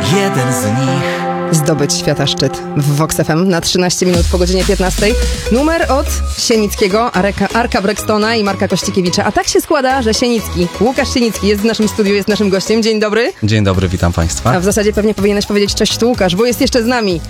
jeden z nich. Zdobyć świata szczyt w Vox FM na 13 minut po godzinie 15. Numer od Sienickiego, Arka Brextona i Marka Kościkiewicza. A tak się składa, że Sienicki, Łukasz Sienicki jest w naszym studiu, jest naszym gościem. Dzień dobry. Dzień dobry, witam Państwa. A w zasadzie pewnie powinieneś powiedzieć cześć tu, Łukasz, bo jest jeszcze z nami